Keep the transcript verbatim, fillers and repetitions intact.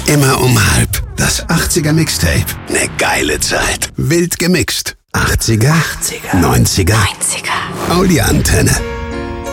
Immer um halb. Das achtziger Mixtape. Ne geile Zeit. Wild gemixt. achtziger, achtziger, neunziger, neunziger. Audi-Antenne.